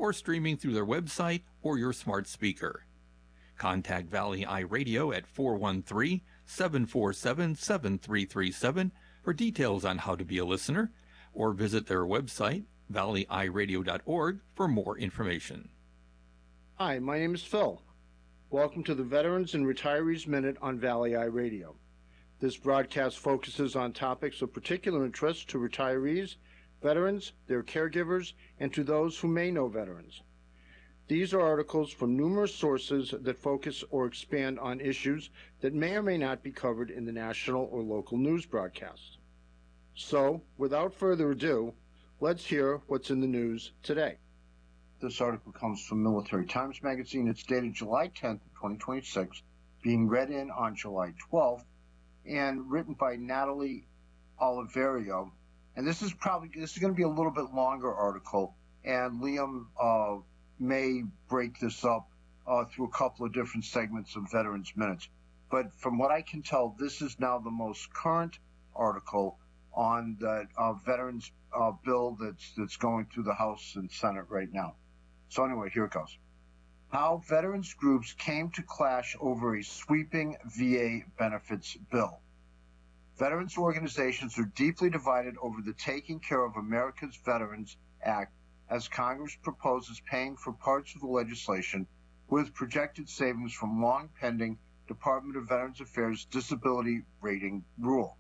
or streaming through their website or your smart speaker. Contact Valley Eye Radio at 413-747-7337 for details on how to be a listener, or visit their website, valleyeyeradio.org, for more information. Hi, my name is Phil. Welcome to the Veterans and Retirees Minute on Valley Eye Radio. This broadcast focuses on topics of particular interest to retirees, veterans, their caregivers, and to those who may know veterans. These are articles from numerous sources that focus or expand on issues that may or may not be covered in the national or local news broadcasts. So, without further ado, let's hear what's in the news today. This article comes from Military Times Magazine. It's dated July 10th, 2026, being read in on July 12th, and written by Natalie Oliverio. And this is going to be a little bit longer article, and Liam may break this up through a couple of different segments of Veterans Minutes. But from what I can tell, this is now the most current article on the Veterans bill that's going through the House and Senate right now. So anyway, here it goes. How veterans groups came to clash over a sweeping VA benefits bill. Veterans organizations are deeply divided over the Taking Care of America's Veterans Act, as Congress proposes paying for parts of the legislation with projected savings from long-pending Department of Veterans Affairs disability rating rule.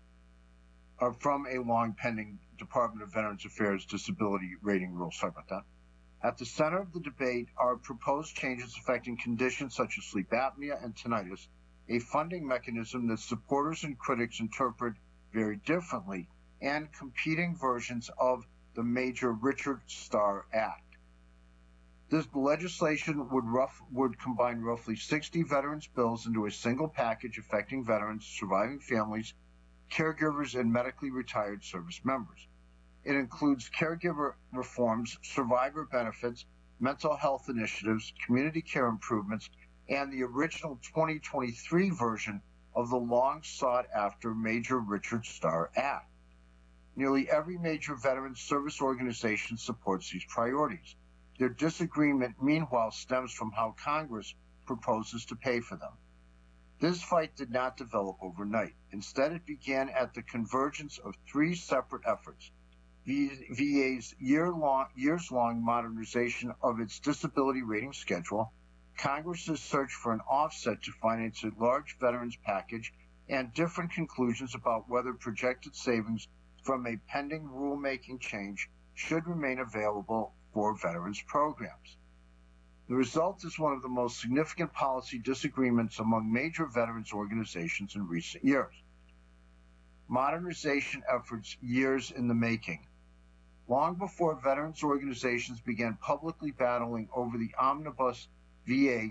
From a long-pending Department of Veterans Affairs disability rating rule. Sorry about that. At the center of the debate are proposed changes affecting conditions such as sleep apnea and tinnitus, a funding mechanism that supporters and critics interpret very differently, and competing versions of the Major Richard Starr Act. This legislation would combine roughly 60 veterans bills into a single package affecting veterans, surviving families, caregivers, and medically retired service members. It includes caregiver reforms, survivor benefits, mental health initiatives, community care improvements, and the original 2023 version of the long-sought-after Major Richard Starr Act. Nearly every major veterans service organization supports these priorities. Their disagreement, meanwhile, stems from how Congress proposes to pay for them. This fight did not develop overnight. Instead, it began at the convergence of three separate efforts: VA's years-long modernization of its disability rating schedule, Congress's search for an offset to finance a large veterans package, and different conclusions about whether projected savings from a pending rulemaking change should remain available for veterans programs. The result is one of the most significant policy disagreements among major veterans organizations in recent years. Modernization efforts years in the making. Long before veterans organizations began publicly battling over the omnibus, VA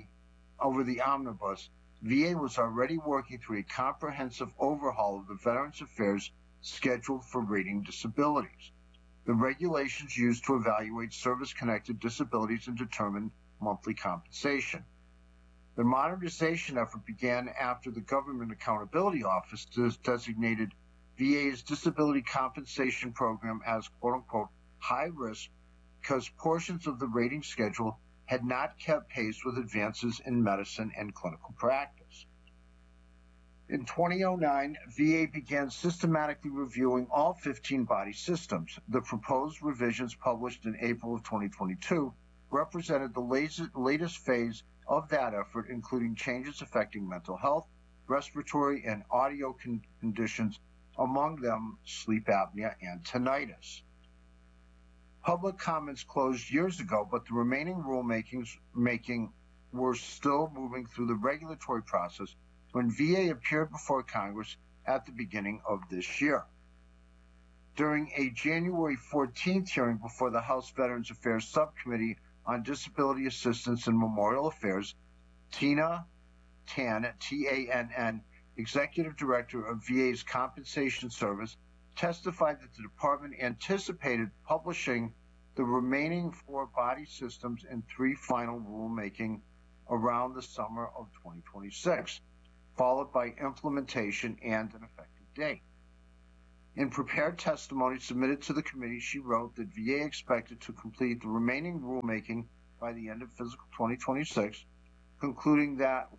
was already working through a comprehensive overhaul of the Veterans Affairs schedule for rating disabilities, the regulations used to evaluate service-connected disabilities and determine monthly compensation. The modernization effort began after the Government Accountability Office designated VA's disability compensation program as quote-unquote high risk because portions of the rating schedule had not kept pace with advances in medicine and clinical practice. In 2009, VA began systematically reviewing all 15 body systems. The proposed revisions published in April of 2022 represented the latest phase of that effort, including changes affecting mental health, respiratory, and audio conditions, among them sleep apnea and tinnitus. Public comments closed years ago, but the remaining rulemaking were still moving through the regulatory process when VA appeared before Congress at the beginning of this year. During a January 14th hearing before the House Veterans Affairs Subcommittee on Disability Assistance and Memorial Affairs, Tina Tann, T-A-N-N, Executive Director of VA's Compensation Service, testified that the department anticipated publishing the remaining 4 body systems in 3 final rulemaking around the summer of 2026, followed by implementation and an effective date. In prepared testimony submitted to the committee, she wrote that VA expected to complete the remaining rulemaking by the end of fiscal 2026, concluding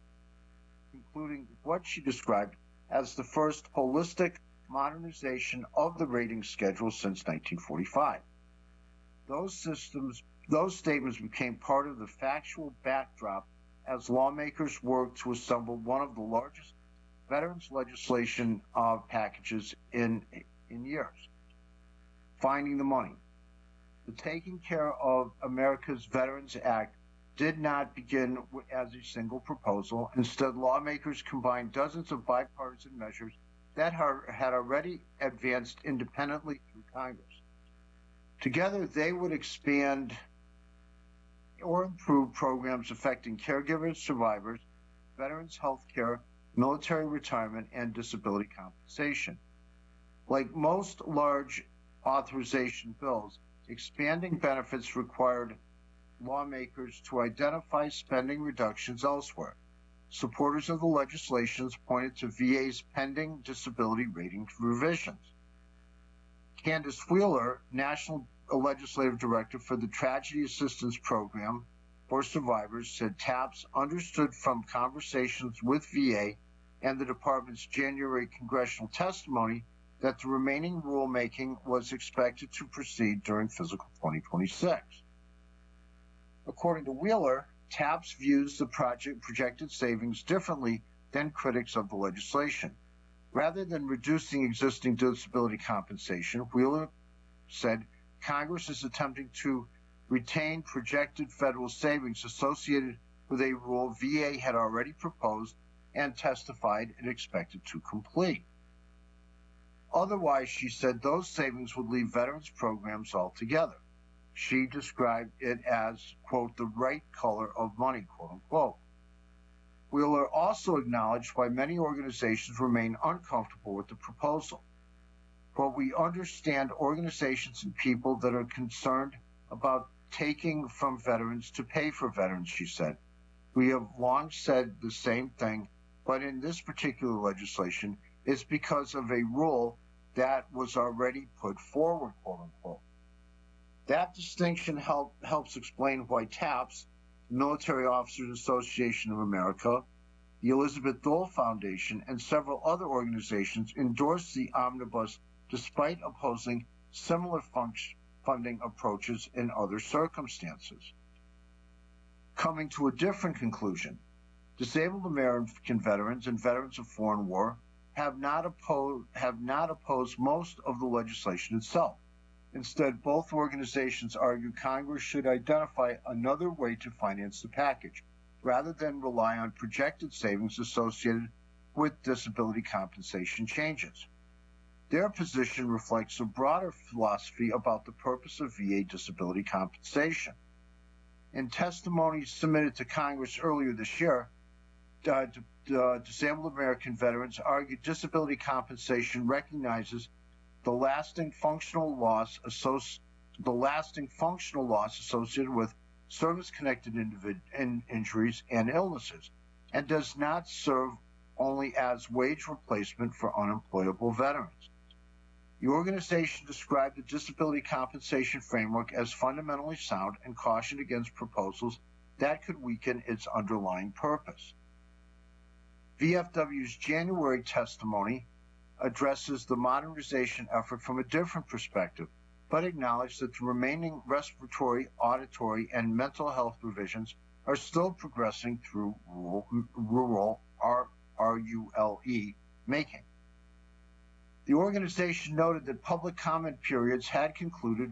what she described as the first holistic modernization of the rating schedule since 1945. Those statements became part of the factual backdrop as lawmakers worked to assemble one of the largest veterans legislation packages in years. Finding the money. The Taking Care of America's Veterans Act did not begin as a single proposal. Instead, lawmakers combined dozens of bipartisan measures that had already advanced independently through Congress. Together, they would expand or improve programs affecting caregivers, survivors, veterans' health care, military retirement, and disability compensation. Like most large authorization bills, expanding benefits required lawmakers to identify spending reductions elsewhere. Supporters of the legislation pointed to VA's pending disability rating revisions. Candace Wheeler, National Legislative Director for the Tragedy Assistance Program for Survivors, said TAPS understood from conversations with VA and the department's January congressional testimony that the remaining rulemaking was expected to proceed during fiscal 2026. According to Wheeler, TAPS views the projected savings differently than critics of the legislation. Rather than reducing existing disability compensation, Wheeler said Congress is attempting to retain projected federal savings associated with a rule VA had already proposed and testified it expected to complete. Otherwise, she said those savings would leave veterans programs altogether. She described it as, quote, the right color of money, quote unquote. Wheeler also acknowledged why many organizations remain uncomfortable with the proposal. But we understand organizations and people that are concerned about taking from veterans to pay for veterans, she said. We have long said the same thing, but in this particular legislation, it's because of a rule that was already put forward, quote unquote. That distinction helps explain why TAPS, the Military Officers Association of America, the Elizabeth Dole Foundation, and several other organizations endorsed the omnibus despite opposing similar funding approaches in other circumstances. Coming to a different conclusion, disabled American veterans and veterans of foreign war have not opposed most of the legislation itself. Instead, both organizations argue Congress should identify another way to finance the package, rather than rely on projected savings associated with disability compensation changes. Their position reflects a broader philosophy about the purpose of VA disability compensation. In testimony submitted to Congress earlier this year, disabled American veterans argued disability compensation recognizes the lasting functional loss associated with service-connected injuries and illnesses, and does not serve only as wage replacement for unemployable veterans. The organization described the disability compensation framework as fundamentally sound and cautioned against proposals that could weaken its underlying purpose. VFW's January testimony addresses the modernization effort from a different perspective, but acknowledged that the remaining respiratory, auditory, and mental health revisions are still progressing through rural RULE making. The organization noted that public comment periods had concluded,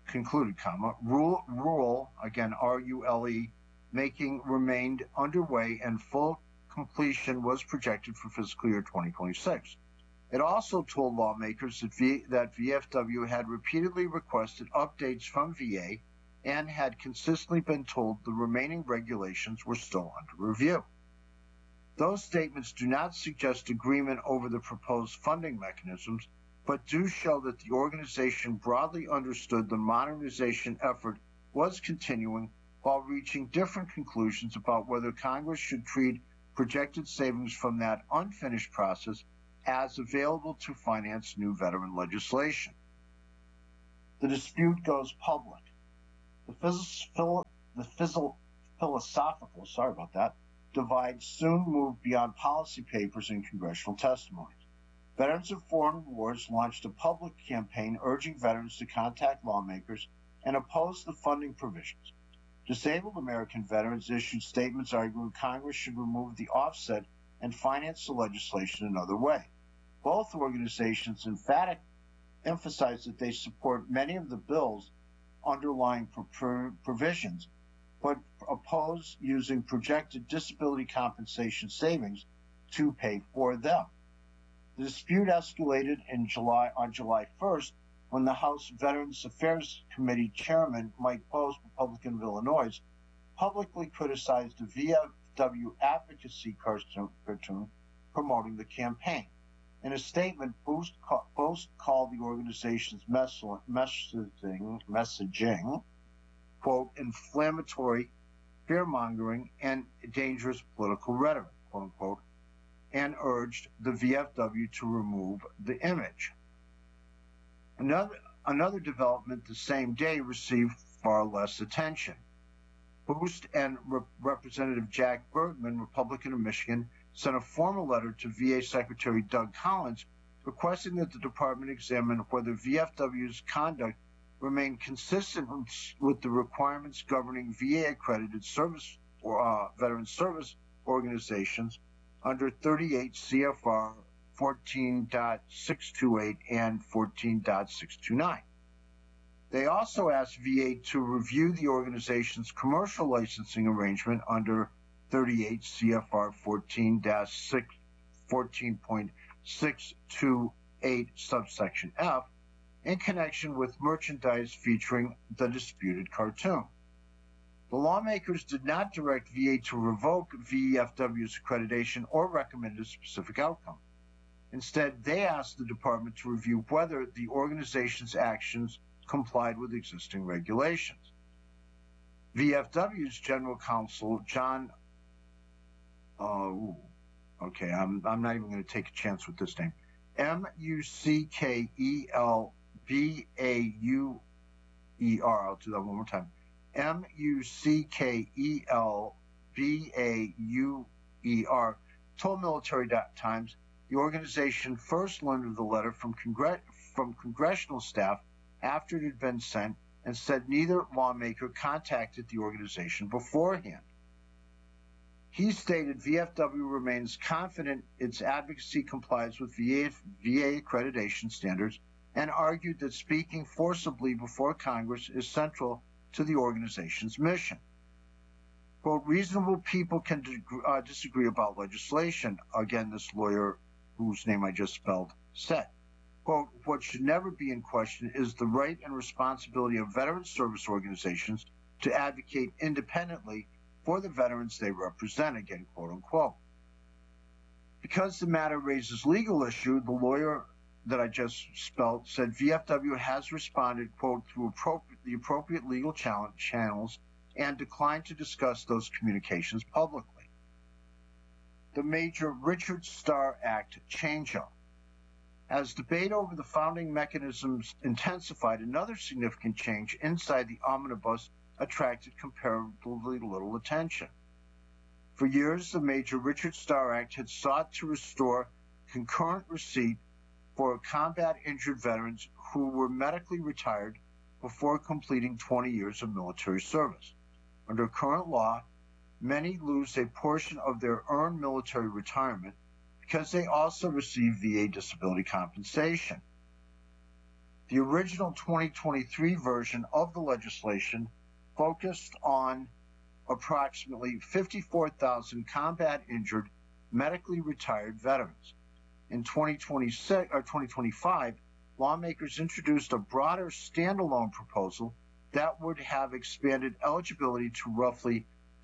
rural, again RULE, making remained underway and full completion was projected for fiscal year 2026. It also told lawmakers that VFW had repeatedly requested updates from VA and had consistently been told the remaining regulations were still under review. Those statements do not suggest agreement over the proposed funding mechanisms, but do show that the organization broadly understood the modernization effort was continuing while reaching different conclusions about whether Congress should treat projected savings from that unfinished process as available to finance new veteran legislation. The dispute goes public. The philosophical divide soon moved beyond policy papers and congressional testimonies. Veterans of Foreign Wars launched a public campaign urging veterans to contact lawmakers and oppose the funding provisions. Disabled American veterans issued statements arguing Congress should remove the offset and finance the legislation another way. Both organizations emphatically emphasize that they support many of the bill's underlying provisions, but oppose using projected disability compensation savings to pay for them. The dispute escalated on July 1st when the House Veterans Affairs Committee Chairman Mike Post, Republican of Illinois, publicly criticized the VFW advocacy cartoon promoting the campaign. In a statement, Post called the organization's messaging, quote, inflammatory, fear-mongering, and dangerous political rhetoric, quote unquote, and urged the VFW to remove the image. Another development the same day received far less attention. Boost and Representative Jack Bergman, Republican of Michigan, sent a formal letter to VA Secretary Doug Collins requesting that the department examine whether VFW's conduct remained consistent with the requirements governing VA-accredited service or veteran service organizations under 38 CFR 14.628 and 14.629. They also asked VA to review the organization's commercial licensing arrangement under 38 CFR 14.628 subsection F in connection with merchandise featuring the disputed cartoon. The lawmakers did not direct VA to revoke VFW's accreditation or recommend a specific outcome. Instead, they asked the department to review whether the organization's actions complied with existing regulations. VFW's General Counsel, John, I'm not even going to take a chance with this name, Muckelbauer, I'll do that one more time, Muckelbauer, told Military Times the organization first learned of the letter from congressional staff after it had been sent and said neither lawmaker contacted the organization beforehand. He stated VFW remains confident its advocacy complies with VA accreditation standards and argued that speaking forcibly before Congress is central to the organization's mission. Quote, reasonable people can disagree about legislation, again, this lawyer whose name I just spelled said. Quote, what should never be in question is the right and responsibility of veteran service organizations to advocate independently for the veterans they represent, again, quote unquote. Because the matter raises legal issue, the lawyer that I just spelled said VFW has responded, quote, through the appropriate legal channels and declined to discuss those communications publicly. The Major Richard Starr Act change-up. As debate over the founding mechanisms intensified, another significant change inside the omnibus attracted comparatively little attention. For years, the Major Richard Starr Act had sought to restore concurrent receipt for combat-injured veterans who were medically retired before completing 20 years of military service. Under current law, many lose a portion of their earned military retirement because they also receive VA disability compensation. The original 2023 version of the legislation focused on approximately 54,000 combat-injured, medically retired veterans. In 2025, lawmakers introduced a broader standalone proposal that would have expanded eligibility to roughly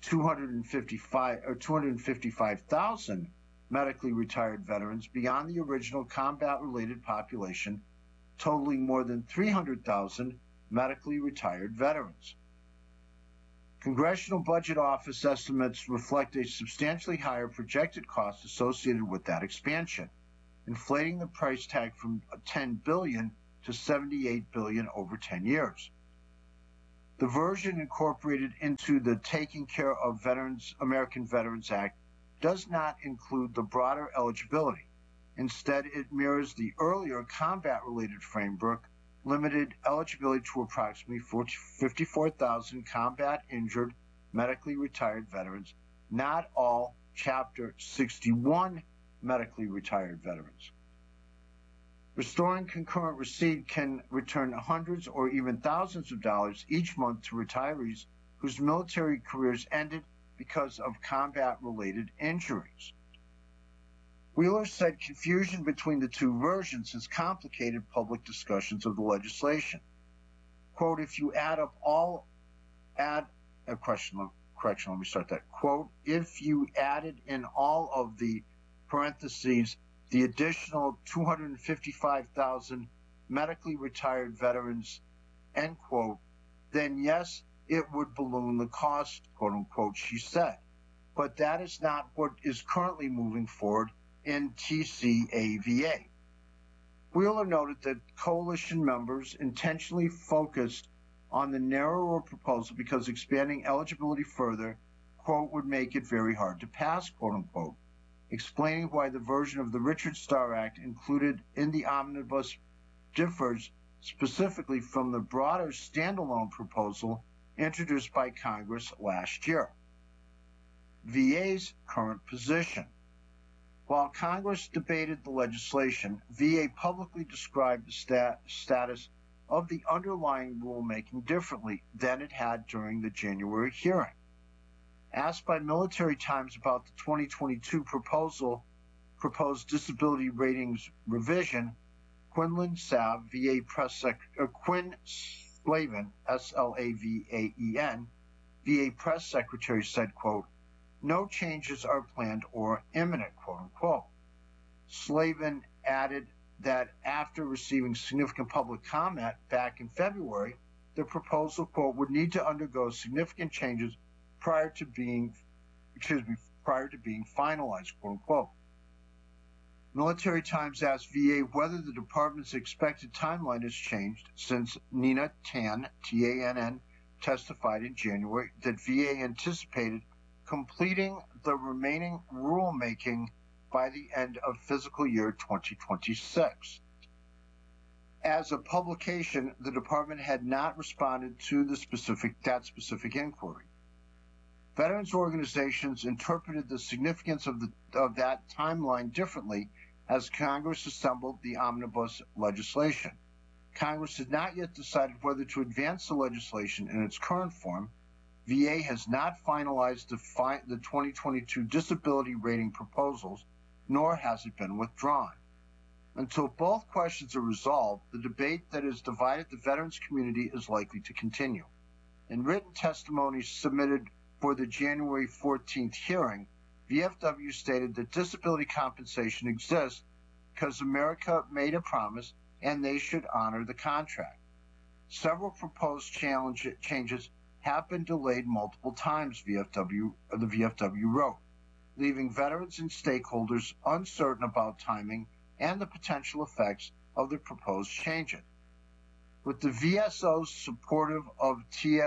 255,000 medically retired veterans beyond the original combat-related population, totaling more than 300,000 medically retired veterans. Congressional Budget Office estimates reflect a substantially higher projected cost associated with that expansion. inflating the price tag from $10 billion to $78 billion over 10 years. The version incorporated into the Taking Care of American Veterans Act does not include the broader eligibility. Instead, it mirrors the earlier combat-related framework, limited eligibility to approximately 54,000 combat-injured, medically retired veterans, not all Chapter 61 medically retired veterans. Restoring concurrent receipt can return hundreds or even thousands of dollars each month to retirees whose military careers ended because of combat-related injuries. Wheeler said confusion between the two versions has complicated public discussions of the legislation. Quote, if you add up all, Quote, if you added in all of the parentheses, the additional 255,000 medically retired veterans, end quote, then yes, it would balloon the cost, quote unquote, she said. But that is not what is currently moving forward in TCAVA. Wheeler noted that coalition members intentionally focused on the narrower proposal because expanding eligibility further, quote, would make it very hard to pass, quote unquote, explaining why the version of the Richard Starr Act included in the omnibus differs specifically from the broader standalone proposal introduced by Congress last year. VA's current position. While Congress debated the legislation, VA publicly described the status of the underlying rulemaking differently than it had during the January hearing. Asked by Military Times about the 2022 proposed disability ratings revision, Quinlan Sav, VA Quinn Slavin, S-L-A-V-A-E-N, VA Press Secretary said, quote, no changes are planned or imminent, quote unquote. Slavin added that after receiving significant public comment back in February, the proposal, quote, would need to undergo significant changes prior to being finalized, quote unquote. Military Times asked VA whether the department's expected timeline has changed since Nina Tan, T-A-N-N, testified in January that VA anticipated completing the remaining rulemaking by the end of fiscal year 2026. As a publication, the department had not responded to that specific inquiry. Veterans organizations interpreted the significance of that timeline differently as Congress assembled the omnibus legislation. Congress had not yet decided whether to advance the legislation in its current form. VA has not finalized the 2022 disability rating proposals, nor has it been withdrawn. Until both questions are resolved, the debate that has divided the veterans community is likely to continue. In written testimony submitted for the January 14th hearing, VFW stated that disability compensation exists because America made a promise and they should honor the contract. Several proposed changes have been delayed multiple times, the VFW wrote, leaving veterans and stakeholders uncertain about timing and the potential effects of the proposed changes. With the VSOs supportive of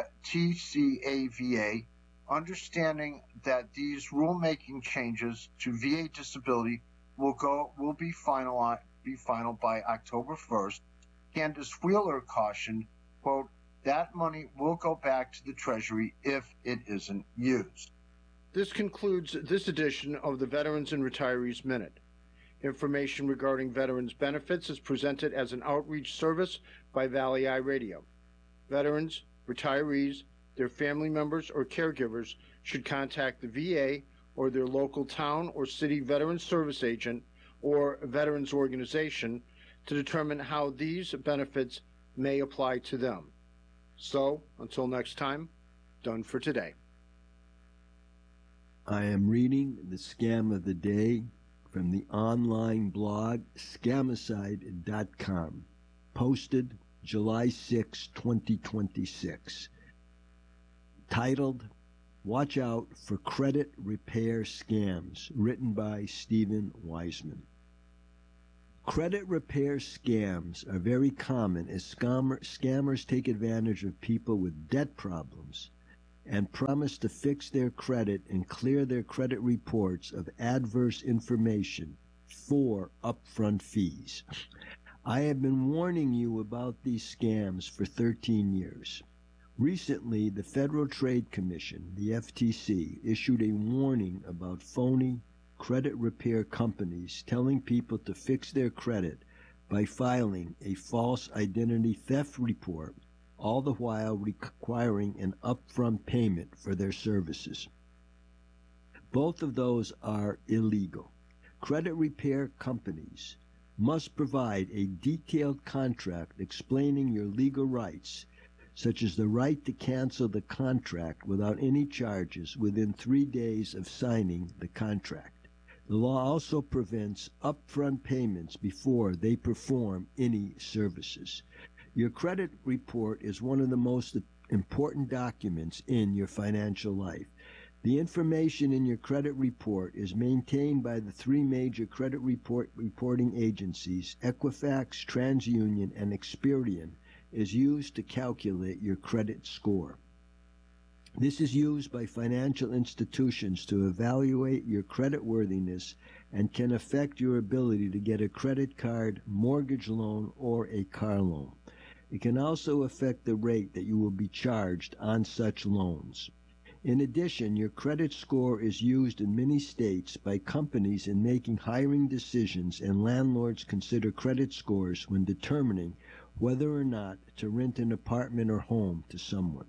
TCAVA, understanding that these rulemaking changes to VA disability will be final by October 1st, Candace Wheeler cautioned, quote, that money will go back to the Treasury if it isn't used. This concludes this edition of the Veterans and Retirees Minute. Information regarding veterans benefits is presented as an outreach service by Valley Eye Radio. Veterans, retirees, their family members, or caregivers should contact the VA or their local town or city veterans service agent or veterans organization to determine how these benefits may apply to them. So, until next time, done for today. I am reading the scam of the day from the online blog scamicide.com, posted July 6, 2026, titled, Watch Out for Credit Repair Scams, written by Stephen Wiseman. Credit repair scams are very common as scammers take advantage of people with debt problems and promise to fix their credit and clear their credit reports of adverse information for upfront fees. I have been warning you about these scams for 13 years. Recently, the Federal Trade Commission, the FTC, issued a warning about phony credit repair companies telling people to fix their credit by filing a false identity theft report, all the while requiring an upfront payment for their services. Both of those are illegal. Credit repair companies must provide a detailed contract explaining your legal rights, such as the right to cancel the contract without any charges within 3 days of signing the contract. The law also prevents upfront payments before they perform any services. Your credit report is one of the most important documents in your financial life. The information in your credit report is maintained by the 3 major credit reporting agencies, Equifax, TransUnion, and Experian, is used to calculate your credit score. This is used by financial institutions to evaluate your creditworthiness and can affect your ability to get a credit card, mortgage loan, or a car loan. It can also affect the rate that you will be charged on such loans. In addition, your credit score is used in many states by companies in making hiring decisions, and landlords consider credit scores when determining whether or not to rent an apartment or home to someone.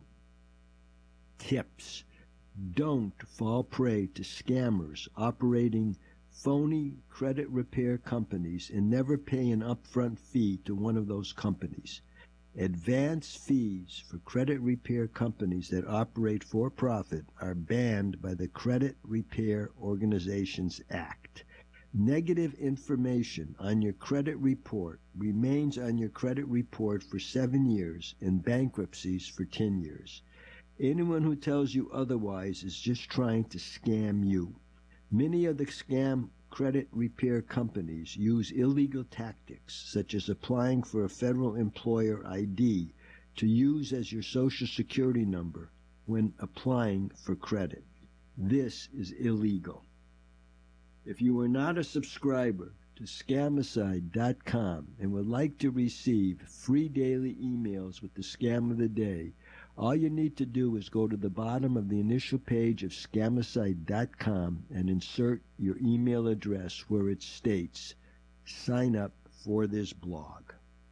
Tips: don't fall prey to scammers operating phony credit repair companies and never pay an upfront fee to one of those companies. Advance fees for credit repair companies that operate for profit are banned by the Credit Repair Organizations Act. Negative information on your credit report remains on your credit report for 7 years and bankruptcies for 10 years. Anyone who tells you otherwise is just trying to scam you. Many of the scam credit repair companies use illegal tactics, such as applying for a federal employer ID to use as your Social Security number when applying for credit. This is illegal. If you are not a subscriber to Scamicide.com and would like to receive free daily emails with the scam of the day, all you need to do is go to the bottom of the initial page of Scamicide.com and insert your email address where it states, "Sign up for this blog."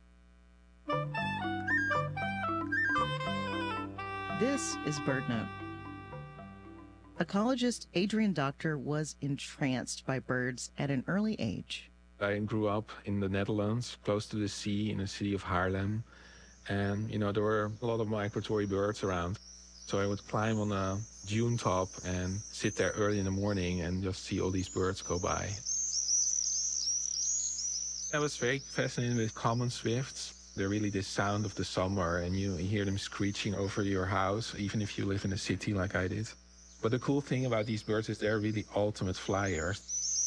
This is BirdNote. Ecologist Adrian Doctor was entranced by birds at an early age. I grew up in the Netherlands, close to the sea, in the city of Haarlem. And, there were a lot of migratory birds around. So I would climb on a dune top and sit there early in the morning and just see all these birds go by. I was very fascinated with common swifts. They're really the sound of the summer, and you hear them screeching over your house, even if you live in a city like I did. But the cool thing about these birds is they're really ultimate flyers.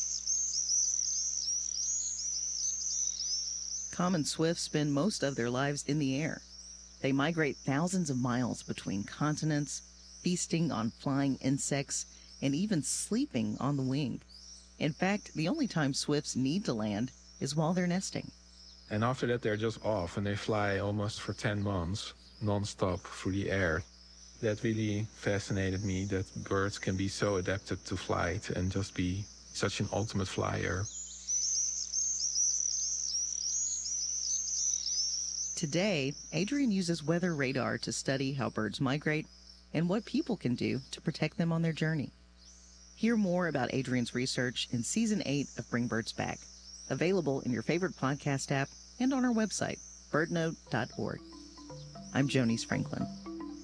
Common swifts spend most of their lives in the air. They migrate thousands of miles between continents, feasting on flying insects, and even sleeping on the wing. In fact, the only time swifts need to land is while they're nesting. And after that, they're just off, and they fly almost for 10 months, non-stop through the air. That really fascinated me, that birds can be so adapted to flight and just be such an ultimate flyer. Today, Adrian uses weather radar to study how birds migrate and what people can do to protect them on their journey. Hear more about Adrian's research in Season 8 of Bring Birds Back, available in your favorite podcast app and on our website, birdnote.org. I'm Jonice Franklin.